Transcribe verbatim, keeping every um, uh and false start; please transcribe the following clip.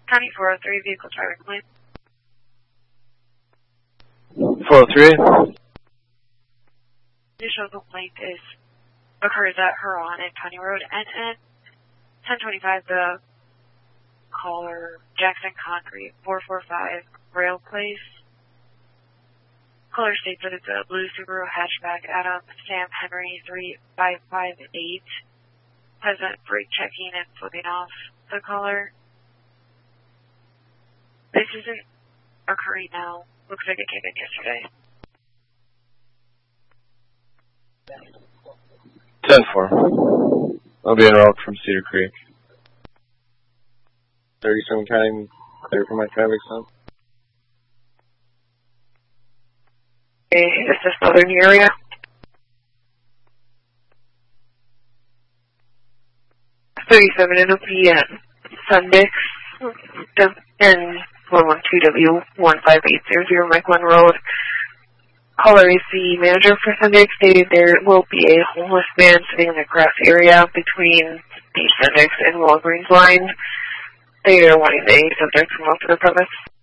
County four oh three, vehicle driver complaint. four oh three. Initial complaint is occurs at Huron and County Road N N ten twenty-five. The caller Jackson Concrete four four five Rail Place. Caller states that it's a blue Subaru hatchback Adam Sam Henry three five five eight. Present brake checking and flipping off the caller. This isn't occurring now. Looks like it came in yesterday. ten four. I'll be en route from Cedar Creek. thirty-seven County, clear for my traffic stop. Okay, is this southern area? thirty-seven N O P at Sundix and one one two W one five eight zero zero Mike Road. Caller is the manager for Sundix, stated there will be a homeless man sitting in the grass area between the Sundix and Walgreens line. They are wanting the subject to come off to the premise.